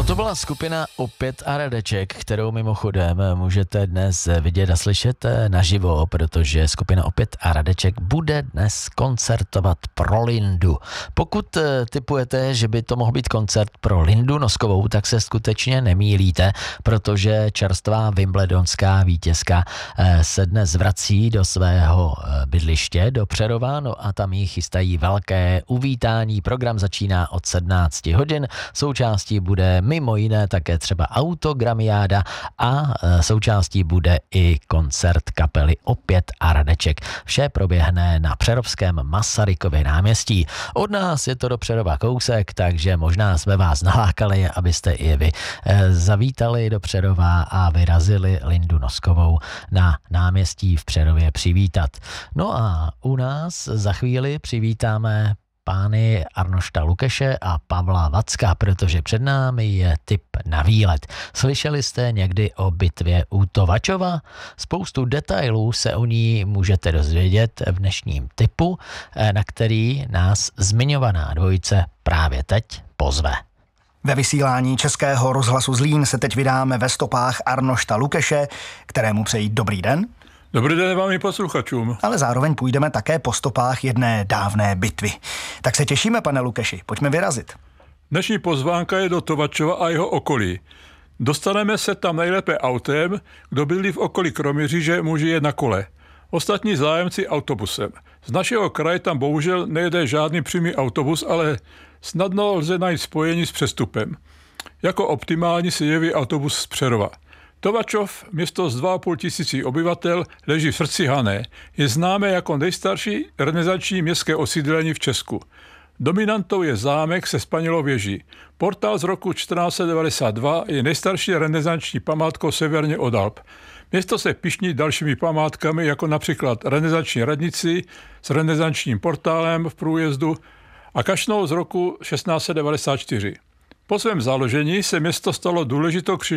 To byla skupina Opět a Radeček, kterou mimochodem můžete dnes vidět a slyšet naživo, protože skupina Opět a Radeček bude dnes koncertovat pro Lindu. Pokud tipujete, že by to mohl být koncert pro Lindu Noskovou, tak se skutečně nemýlíte, protože čerstvá wimbledonská vítězka se dnes vrací do svého bydliště, do Přerova, no a tam jí chystají velké uvítání. Program začíná od 17 hodin, součástí bude mimo jiné také třeba autogramiáda a součástí bude i koncert kapely Opět a Radeček. Vše proběhne na přerovském Masarykově náměstí. Od nás je to do Přerova kousek, takže možná jsme vás nalákali, abyste i vy zavítali do Přerova a vyrazili Lindu Noskovou na náměstí v Přerově přivítat. No a u nás za chvíli přivítáme pány Arnošta Lukeše a Pavla Vacka, protože před námi je tip na výlet. Slyšeli jste někdy o bitvě u Tovačova? Spoustu detailů se o ní můžete dozvědět v dnešním tipu, na který nás zmiňovaná dvojice právě teď pozve. Ve vysílání Českého rozhlasu Zlín se teď vydáme ve stopách Arnošta Lukeše, kterému přeji dobrý den. Dobrý den vám i posluchačům. Ale zároveň půjdeme také po stopách jedné dávné bitvy. Tak se těšíme, pane Lukeši, pojďme vyrazit. Dnešní pozvánka je do Tovačova a jeho okolí. Dostaneme se tam nejlépe autem, kdo bydlí v okolí Kroměříže, může jet na kole. Ostatní zájemci autobusem. Z našeho kraje tam bohužel nejede žádný přímý autobus, ale snadno lze najít spojení s přestupem. Jako optimální se jeví autobus z Přerova. Tovačov, město z 2,5 tisíci obyvatel, leží v srdci Hané. Je známé jako nejstarší renesanční městské osídlení v Česku. Dominantou je zámek se zpanilou věží. Portál z roku 1492 je nejstarší renesanční památkou severně od Alp. Město se pyšní dalšími památkami, jako například renesanční radnici s renesančním portálem v průjezdu a kašnou z roku 1694. Po svém založení se město stalo důležitou